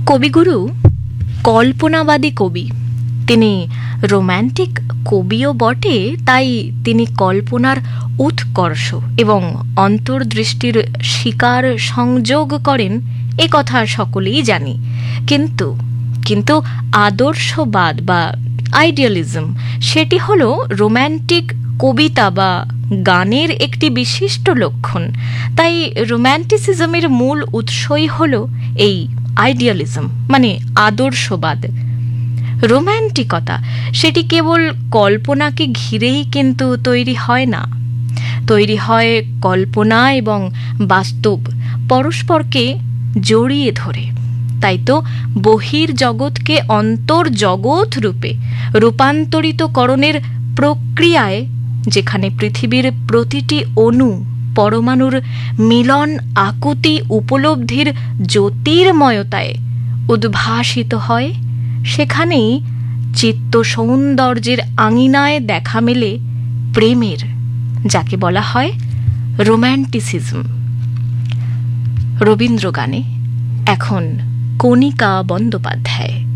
কবিগুরু কল্পনাবাদী কবি। তিনি রোম্যান্টিক কবিও বটে, তাই তিনি কল্পনার উৎকর্ষ এবং অন্তর্দৃষ্টির শিকার সংযোগ করেন এ কথা সকলেই জানি। কিন্তু কিন্তু আদর্শবাদ বা আইডিয়ালিজম সেটি হলো রোম্যান্টিক কবিতা বা গানের একটি বিশিষ্ট লক্ষণ। তাই রোম্যান্টিসিজমের মূল উৎসই হলো এই আইডিয়ালিজম, মানে আদর্শবাদ। রোম্যান্টিকতা সেটি কেবল কল্পনাকে ঘিরেই কিন্তু তৈরি হয় না, তৈরি হয় কল্পনা এবং বাস্তব পরস্পরকে জড়িয়ে ধরে। তাই তো বহির্জগৎকে অন্তর্জগৎ রূপে রূপান্তরিতকরণের প্রক্রিয়ায়, যেখানে পৃথিবীর প্রতিটি অণু পরমাণুর মিলন আকুতি উপলব্ধির জ্যোতির্ময়তায় উদ্ভাসিত হয়, সেখানেই চিত্ত সৌন্দর্যের আঙিনায় দেখা মেলে প্রেমের, যাকে বলা হয় রোম্যান্টিসিজম। রবীন্দ্রগানে এখন কণিকা বন্দ্যোপাধ্যায়।